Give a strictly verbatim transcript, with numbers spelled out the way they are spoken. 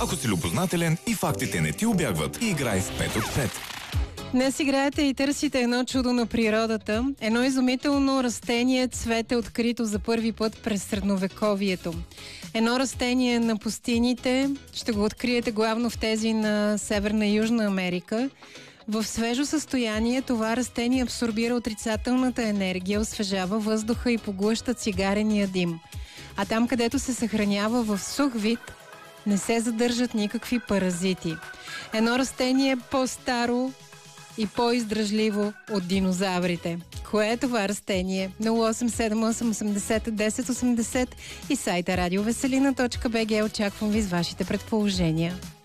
Ако си любознателен и фактите не ти убягват, играй с пет от пет. Днес играете и търсите едно чудо на природата. Едно изумително растение, цвете открито за първи път през средновековието. Едно растение на пустините, ще го откриете главно в тези на Северна и Южна Америка. В свежо състояние това растение абсорбира отрицателната енергия, освежава въздуха и поглъща цигарения дим. А там, където се съхранява в сух вид, не се задържат никакви паразити. Едно растение по-старо и по-издръжливо от динозаврите. Кое е това растение? нула осем седем осем осемдесет десет осемдесет и сайта радиовеселина точка би джи. Очаквам ви с вашите предположения.